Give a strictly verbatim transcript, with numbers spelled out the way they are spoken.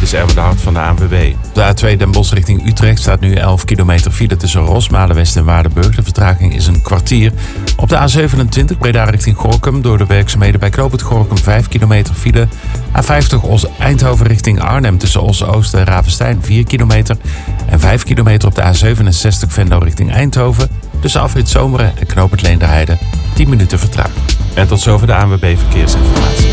is Erwin de Hart van de A N W B. Op de A twee Den Bosch richting Utrecht staat nu elf kilometer file tussen Rosmalen West en Waardenburg. De vertraging is een kwartier. Op de A zevenentwintig Breda richting Gorinchem door de werkzaamheden bij knooppunt Gorinchem vijf kilometer file. A vijftig Os Eindhoven richting Arnhem tussen Os Oost en Ravenstein vier kilometer. En vijf kilometer op de A zevenenzestig Venlo richting Eindhoven tussen afrit Zomeren en knooppunt Leenderheide tien minuten vertraging. En tot zover de A N W B Verkeersinformatie.